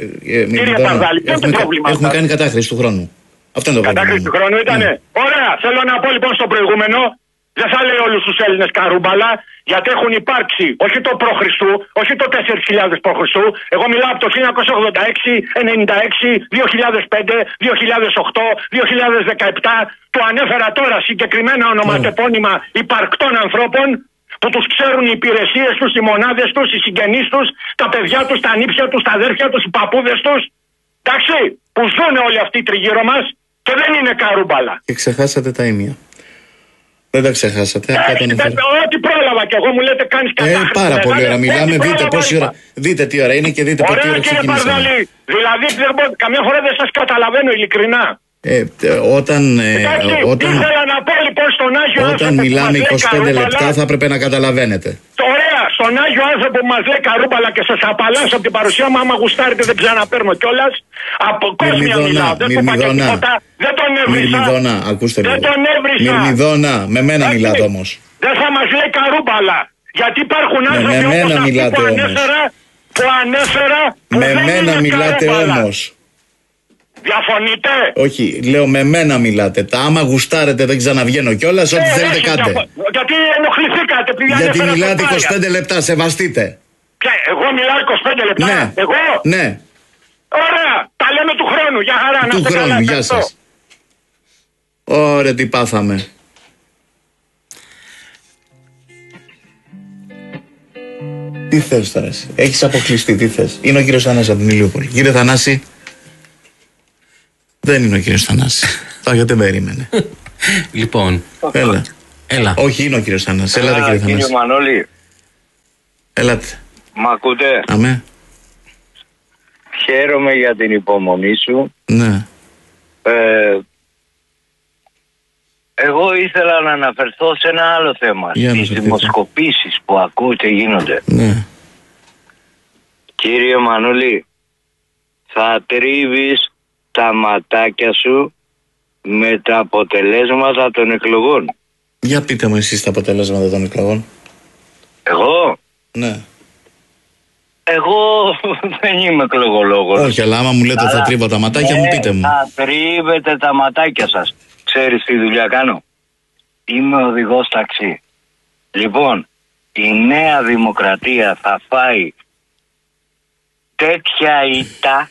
Κύριε Παρδάλη, ποιο είναι το πρόβλημα? Έχουμε κάνει κατάχρηση του χρόνου. Αυτό είναι το πρόβλημα. Κατάχρηση του χρόνου ήτανε. Ωραία, θέλω να πω λοιπόν στο προηγούμενο. Δεν θα λέει όλους τους Έλληνες καρούμπαλα, γιατί έχουν υπάρξει όχι το π.Χ., όχι το 4.000 π.Χ. Εγώ μιλάω από το 1986, 96, 2005, 2008, 2017. Το ανέφερα τώρα συγκεκριμένα ονοματεπώνυμα υπαρκτών ανθρώπων που τους ξέρουν οι υπηρεσίες τους, οι μονάδες τους, οι συγγενείς τους, τα παιδιά τους, τα νύψια τους, τα αδέρφια τους, οι παππούδες τους. Εντάξει, που ζουν όλοι αυτοί τριγύρω μας και δεν είναι καρούμπαλα. Και ξεχάσατε τα ίμια. Δεν τα ξεχάσατε. Ό,τι πρόλαβα και εγώ μου λέτε κάνεις κατάχρηση. Πάρα πολύ ώρα μιλάμε. Δείτε πόση ώρα. Δείτε τι ώρα είναι και δείτε πόση ώρα ξεκινήσαμε. Κύριε Παρδάλη, δηλαδή καμιά φορά δεν σας καταλαβαίνω ειλικρινά. Ήθελα να πω λοιπόν στον Άγιο άνθρωπο. Όταν μιλάμε 25 λεπτά θα έπρεπε να καταλαβαίνετε. Ωραία, στον Άγιο άνθρωπο που μας λέει καρούμπαλα και σας απαλλάσσω από την παρουσία μου. Άμα γουστάρετε δεν ξαναπαίρνω κιόλας. Από κόσμια μιλάω. Δεν το είπα και τίποτα. Δεν τον έβρισα. Μυρμηδώνα, ακούστε λίγο. Δεν τον έβρισα. Μυρμηδώνα, με μένα μιλάτε όμως. Δεν θα μας λέει καρούμπαλα. Γιατί υπάρχουν άνθρωποι όπως αυτοί που ανέφερα. Με μένα μιλάτε όμως. Διαφωνείτε? Όχι, λέω με μένα μιλάτε. Τα άμα γουστάρετε δεν ξαναβγαίνω κιόλας, ό,τι θέλετε κάντε. Γιατί ενοχληθήκατε? Γιατί μιλάτε 25 λεπτά, σεβαστείτε. Εγώ μιλάω 25 λεπτά. Ναι. Εγώ. Ναι. Ωραία, τα λέμε του χρόνου. Για χαρά. Του χρόνου, γεια σας. Ωραία, τι πάθαμε. Τι θες τώρα εσύ? Έχεις αποκλειστεί, τι θες? Είναι ο κύριος Θανάσης από την Ηλιούπολη. Κύριε Θανάση. Δεν είναι ο κύριος Θανάση. Γιατί δεν περίμενε. Λοιπόν. Έλα. Όχι, είναι ο κύριος Θανάσης. Έλατε κύριε Θανάση. Κύριε Μανώλη. Έλατε. Μ' ακούτε? Αμέ. Χαίρομαι για την υπομονή σου. Ναι. Εγώ ήθελα να αναφερθώ σε ένα άλλο θέμα. Τις δημοσκοπήσεις που ακούω και γίνονται. Ναι. Κύριε Μανώλη, θα τρίβεις τα ματάκια σου με τα αποτελέσματα των εκλογών. Για πείτε μου εσείς τα αποτελέσματα των εκλογών. Εγώ? Ναι. Εγώ δεν είμαι εκλογολόγος. Όχι, αλλά άμα μου λέτε θα τρίβω τα ματάκια μου, πείτε μου. Θα τρίβετε τα ματάκια σας. Ξέρεις τι δουλειά κάνω? Είμαι οδηγός ταξί. Λοιπόν, η Νέα Δημοκρατία θα φάει τέτοια ήττα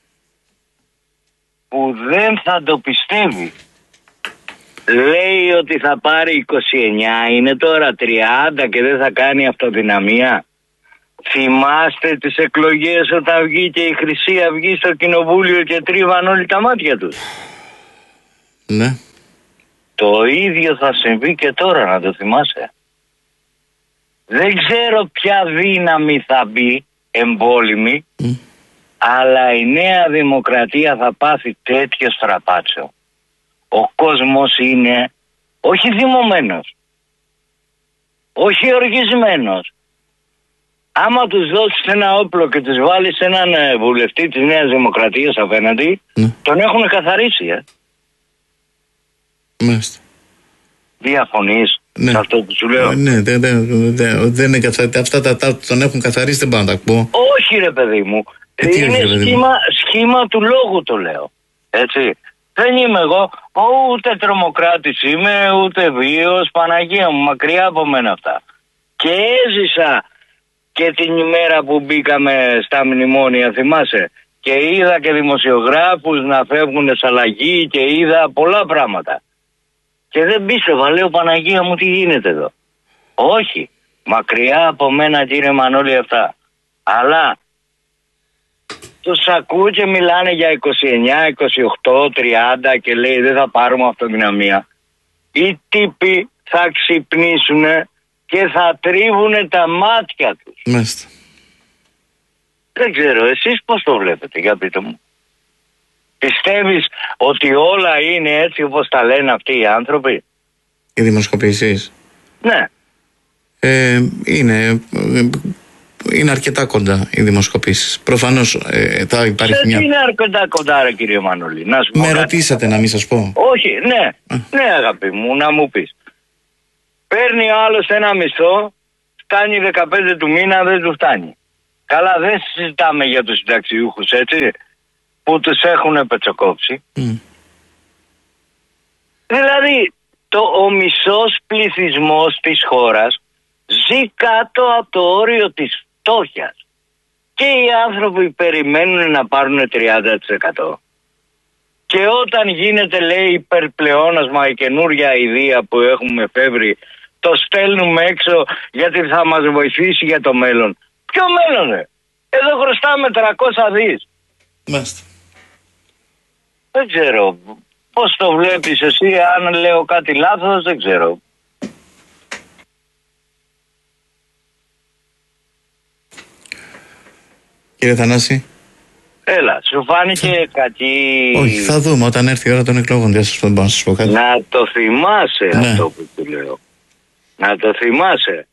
που δεν θα το πιστεύει. Λέει ότι θα πάρει 29, είναι τώρα 30 και δεν θα κάνει αυτοδυναμία. Θυμάστε τις εκλογές όταν βγήκε η Χρυσή Αυγή στο κοινοβούλιο και τρίβαν όλοι τα μάτια τους? Ναι. Το ίδιο θα συμβεί και τώρα, να το θυμάσαι. Δεν ξέρω ποια δύναμη θα μπει εμπόλεμη, αλλά η Νέα Δημοκρατία θα πάθει τέτοιο στραπάτσο. Ο κόσμος είναι όχι θυμωμένος, όχι οργισμένος. Άμα τους δώσεις ένα όπλο και τους βάλεις έναν βουλευτή της Νέας Δημοκρατίας απέναντι, τον έχουν καθαρίσει. Μάλιστα. Διαφωνείς σε αυτό που σου λέω? Ναι, δεν είναι καθαρίσει. Αυτά τον έχουν καθαρίσει, δεν πάω να τα πω. Όχι ρε παιδί μου. Είναι σχήμα του λόγου το λέω. Έτσι. Δεν είμαι εγώ ούτε τρομοκράτης είμαι, ούτε βίος, Παναγία μου, μακριά από μένα αυτά. Και έζησα και την ημέρα που μπήκαμε στα μνημόνια, θυμάσαι, και είδα και δημοσιογράφους να φεύγουν σε αλλαγή και είδα πολλά πράγματα. Και δεν πίστευα, λέω Παναγία μου τι γίνεται εδώ. Όχι, μακριά από μένα κύριε Μανώλη αυτά. Αλλά τους ακούω και μιλάνε για 29, 28, 30 και λέει δεν θα πάρουμε αυτοδυναμία. Οι τύποι θα ξυπνήσουν και θα τρίβουν τα μάτια τους. Μάλιστα. Δεν ξέρω, εσείς πώς το βλέπετε, για πείτε μου. Πιστεύεις ότι όλα είναι έτσι όπως τα λένε αυτοί οι άνθρωποι? Οι δημοσκοπήσεις? Ναι. Είναι αρκετά κοντά οι δημοσκοπήσεις. Προφανώς θα υπάρχει μια... Είναι αρκετά κοντά ρε κύριε Μανώλη. Με ρωτήσατε να μην σας πω. Όχι, ναι. Ναι αγάπη μου, να μου πεις. Παίρνει ο άλλος ένα μισθό, φτάνει 15 του μήνα, δεν του φτάνει. Καλά, δεν συζητάμε για τους συνταξιούχους, έτσι, που τους έχουν πετσοκόψει. Δηλαδή, ο μισός πληθυσμός της χώρας ζει κάτω από το όριο της φτώχειας. Και οι άνθρωποι περιμένουν να πάρουν 30%. Και όταν γίνεται, λέει, υπερπλεόνασμα, η καινούρια ιδέα που έχουμε φεύγει, το στέλνουμε έξω γιατί θα μας βοηθήσει για το μέλλον. Ποιο μέλλον, Εδώ χρωστάμε 300 δις. Μάλιστα. Δεν ξέρω. Πώς το βλέπεις εσύ, αν λέω κάτι λάθος, δεν ξέρω. Κύριε Θανάση. Έλα, σου φάνηκε κακή... Όχι, θα δούμε όταν έρθει η ώρα των εκλογών. Δεν σας πω κάτι. Να το θυμάσαι, ναι, αυτό που του λέω. Να το θυμάσαι.